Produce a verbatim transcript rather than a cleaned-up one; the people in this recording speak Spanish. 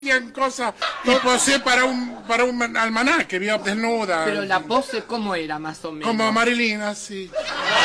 hacían cosas, todo así para un, para un almanaque, vio, desnuda. Pero la pose, ¿cómo era más o menos? Como Marilyn, así.